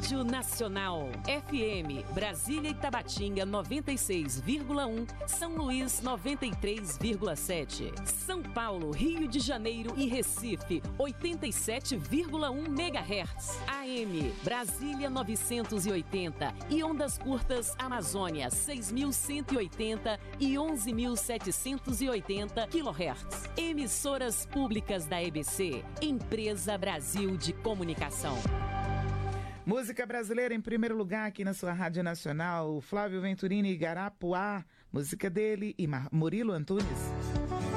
Rádio Nacional. FM, Brasília e Tabatinga 96,1, São Luís 93,7. São Paulo, Rio de Janeiro e Recife 87,1 MHz. AM, Brasília 980 e ondas curtas Amazônia 6.180 e 11.780 kHz. Emissoras públicas da EBC, Empresa Brasil de Comunicação. Música brasileira em primeiro lugar aqui na sua Rádio Nacional. Flávio Venturini, Igarapuá, música dele, e Murilo Antunes.